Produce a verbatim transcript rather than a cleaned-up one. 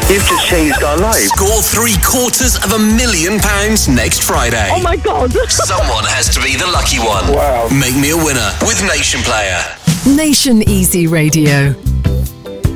You've just changed our lives. Score three quarters of a million pounds next Friday. Oh my God. Someone has to be the lucky one. Wow. Make me a winner with Nation Player. Nation Easy Radio.